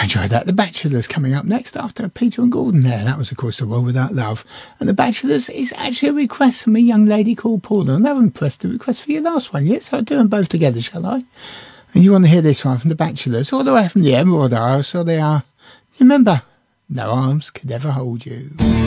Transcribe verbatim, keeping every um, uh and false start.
I enjoyed that. The Bachelors coming up next after Peter and Gordon there. That was, of course, The World Without Love. And The Bachelors is actually a request from a young lady called Paula. And I haven't pressed the request for your last one yet, so I'll do them both together, shall I? And you want to hear this one from The Bachelors, all the way from the Emerald Isle, so they are. You remember? No arms could ever hold you.